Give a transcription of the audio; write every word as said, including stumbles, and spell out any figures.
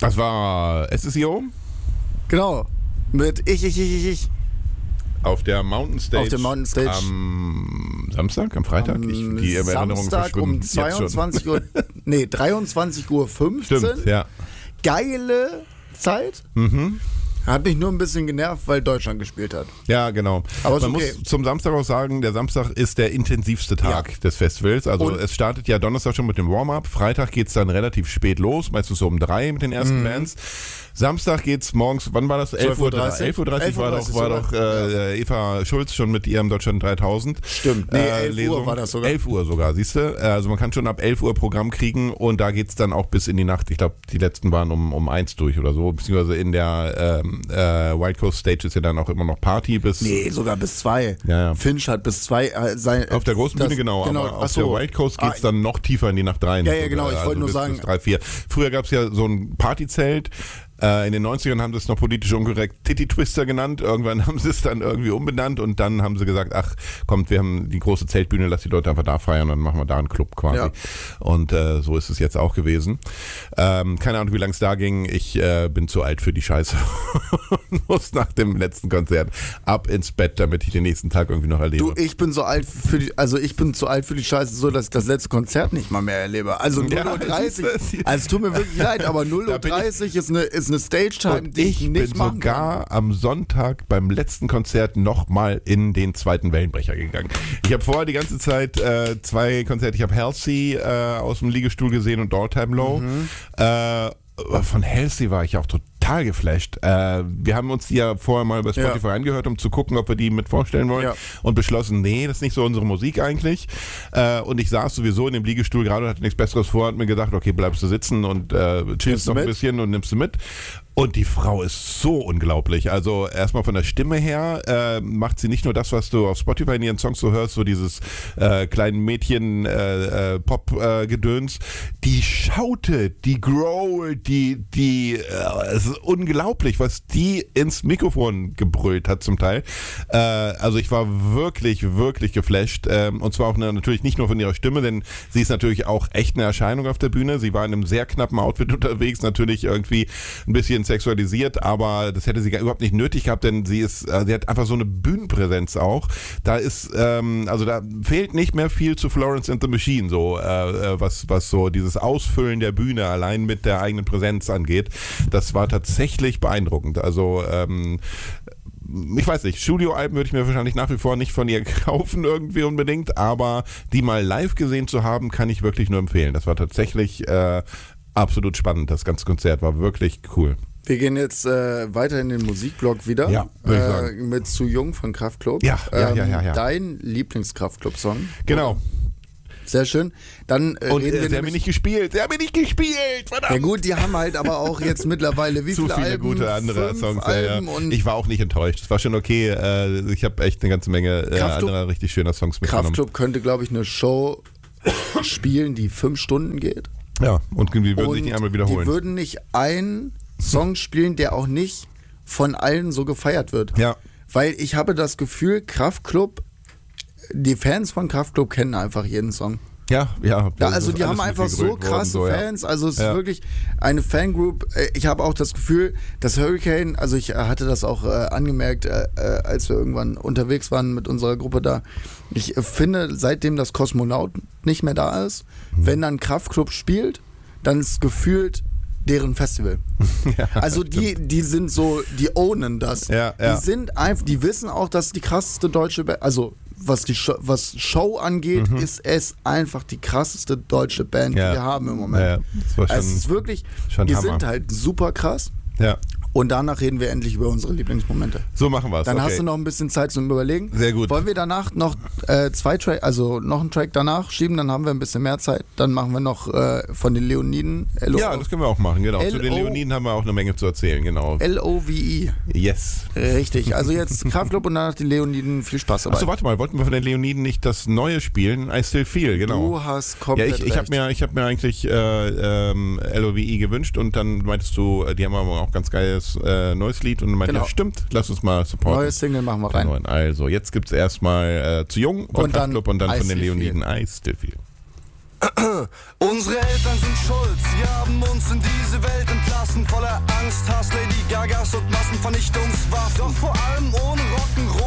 Das war S S E O. Genau. Mit Ich, ich, ich, ich, ich. Auf der Mountain Stage. Auf der Mountain Stage. Am Samstag, am Freitag? Am ich, die Erinnerungen Samstag um zweiundzwanzig Uhr, nee, dreiundzwanzig Uhr fünfzehn. Stimmt, ja. Geile Zeit. Mhm. Hat mich nur ein bisschen genervt, weil Deutschland gespielt hat. Ja, genau. Aber ist Man okay. muss zum Samstag auch sagen, der Samstag ist der intensivste Tag Ja. des Festivals. Also Und es startet ja Donnerstag schon mit dem Warm-Up. Freitag geht es dann relativ spät los, meistens so um drei mit den ersten Mhm. Bands. Samstag geht's morgens, wann war das? elf Uhr dreißig elf Uhr dreißig war doch, war doch äh, Eva Schulz schon mit ihrem Deutschland dreitausend. Stimmt, nee, äh, elf Lesung. Uhr war das sogar. elf Uhr sogar, siehst du? Also man kann schon ab elf Uhr Programm kriegen und da geht's dann auch bis in die Nacht. Ich glaube, die letzten waren um, um eins durch oder so. Beziehungsweise in der ähm, äh, Wild Coast Stage ist ja dann auch immer noch Party bis... Nee, sogar bis zwei. Ja, ja. Finch hat bis zwei. Äh, sein, Auf der großen das, Bühne genau, genau aber auf achso. der Wild Coast geht's Ah, dann noch tiefer in die Nacht rein. Ja, ja, genau, ich Also wollte nur bis, sagen- bis drei, vier. Früher gab's ja so ein Partyzelt. Äh, in den neunzigern haben sie es noch politisch unkorrekt Titty Twister genannt. Irgendwann haben sie es dann irgendwie umbenannt und dann haben sie gesagt, ach kommt, wir haben die große Zeltbühne, lass die Leute einfach da feiern und dann machen wir da einen Club quasi. Ja. Und äh, so ist es jetzt auch gewesen. Ähm, keine Ahnung, wie lange es da ging. Ich äh, bin zu alt für die Scheiße und muss nach dem letzten Konzert ab ins Bett, damit ich den nächsten Tag irgendwie noch erlebe. Du, ich bin so alt für die, also ich bin zu alt für die Scheiße, so dass ich das letzte Konzert nicht mal mehr erlebe. Also null Uhr dreißig, also es tut mir wirklich leid, aber null Uhr dreißig ist eine, ist eine Stage-Time, Und die ich, ich nicht bin machen sogar kann. am Sonntag beim letzten Konzert nochmal in den zweiten Wellenbrecher gegangen. Ich habe vorher die ganze Zeit äh, zwei Konzerte. Ich habe Halsey äh, aus dem Liegestuhl gesehen und All Time Low. Mhm. Äh, von Halsey war ich auch total geflasht. Äh, wir haben uns die ja vorher mal bei Spotify Ja. angehört, um zu gucken, ob wir die mit vorstellen wollen. Ja. Und beschlossen, nee, das ist nicht so unsere Musik eigentlich. Äh, und ich saß sowieso in dem Liegestuhl gerade und hatte nichts Besseres vor und mir gedacht, okay, bleibst du sitzen und äh, chillst Nimmst du noch ein mit? bisschen und nimmst du mit. Und die Frau ist so unglaublich. Also erstmal von der Stimme her äh, macht sie nicht nur das, was du auf Spotify in ihren Songs so hörst, so dieses äh, kleinen Mädchen äh, äh, Pop-Gedöns. Die schautet, die growlt, die, die, äh, es ist unglaublich, was die ins Mikrofon gebrüllt hat zum Teil. Äh, also ich war wirklich, wirklich geflasht. Ähm, und zwar auch eine, natürlich nicht nur von ihrer Stimme, denn sie ist natürlich auch echt eine Erscheinung auf der Bühne. Sie war in einem sehr knappen Outfit unterwegs, natürlich irgendwie ein bisschen sexualisiert, aber das hätte sie gar überhaupt nicht nötig gehabt, denn sie ist, äh, sie hat einfach so eine Bühnenpräsenz auch. Da ist, ähm, also da fehlt nicht mehr viel zu Florence and the Machine, so äh, was, was so dieses Ausfüllen der Bühne allein mit der eigenen Präsenz angeht. Das war tatsächlich beeindruckend. Also ähm, ich weiß nicht, Studioalben würde ich mir wahrscheinlich nach wie vor nicht von ihr kaufen irgendwie unbedingt, aber die mal live gesehen zu haben, kann ich wirklich nur empfehlen. Das war tatsächlich äh, absolut spannend. Das ganze Konzert war wirklich cool. Wir gehen jetzt äh, weiter in den Musikblock wieder. Ja, würde ich äh, sagen. mit Zu Jung von Kraftklub. Ja, ja, ja, ja, ja. Dein Lieblings-Kraftklub-Song. Genau. Sehr schön. Dann äh, Und reden äh, wir sie haben mich nicht gespielt. Sie haben mich nicht gespielt. Verdammt. Ja gut, die haben halt aber auch jetzt mittlerweile wie Zu viele, viele Alben? gute andere Fünf Songs. Ja, Alben ja. und Ich war auch nicht enttäuscht. Es war schon okay. Äh, ich habe echt eine ganze Menge äh, Kraftklub- anderer richtig schöner Songs mitgenommen. Kraftklub könnte, glaube ich, eine Show spielen, die fünf Stunden geht. Ja, und die würden und sich nicht einmal wiederholen. Die würden nicht einen Song spielen, der auch nicht von allen so gefeiert wird. Ja. Weil ich habe das Gefühl, Kraftklub, die Fans von Kraftklub kennen einfach jeden Song. Ja, ja. Ja, also das die ist haben alles einfach so mitgegrölt worden, krasse so, ja. Fans, also es Ja. ist wirklich eine Fangroup. Äh, Ich habe auch das Gefühl, dass Hurricane, also ich äh, hatte das auch äh, angemerkt, äh, äh, als wir irgendwann unterwegs waren mit unserer Gruppe da. Ich äh, finde, seitdem das Kosmonaut nicht mehr da ist, Mhm. wenn dann Kraftklub spielt, dann ist gefühlt deren Festival. Ja, Also die, die sind so, die ownen das. Ja, ja. Die sind einfach, die wissen auch, dass die krasseste deutsche Band, also was die Show, was Show angeht, ist es einfach die krasseste deutsche Band, Ja. die wir haben im Moment. Ja, ja. Das war schon, Es ist wirklich, schon die Hammer. sind halt super krass. ja. Und danach reden wir endlich über unsere Lieblingsmomente. So machen wir es. Dann okay. hast du noch ein bisschen Zeit zum Überlegen. Sehr gut. Wollen wir danach noch äh, zwei Track, also noch einen Track danach schieben, dann haben wir ein bisschen mehr Zeit. Dann machen wir noch äh, von den Leoniden. L O Ja, das können wir auch machen, genau. Zu den L O Leoniden haben wir auch eine Menge zu erzählen, genau. L O V E. Yes. Richtig. Also jetzt Kraftklub und danach die Leoniden. Viel Spaß dabei. Achso, warte mal, wollten wir von den Leoniden nicht das Neue spielen? I Still Feel, genau. Du hast Ja, komplett ich, ich habe recht. mir, ich hab mir eigentlich äh, ähm, L O V E gewünscht und dann meintest du, äh, die haben aber auch ganz geiles äh, neues Lied und dann meinte Genau. ja, stimmt, lass uns mal supporten. Neues Single machen wir Den rein. neuen. Also, jetzt gibt es erstmal äh, zu Jung von Und dann Kraftklub und dann I von den Still Leoniden I Still Feel. Unsere Eltern sind schuld, sie haben uns in diese Welt entlassen, voller oder Angst hast, Lady Gagas und Massenvernichtungswaffen. Doch vor allem ohne Rock'n'Roll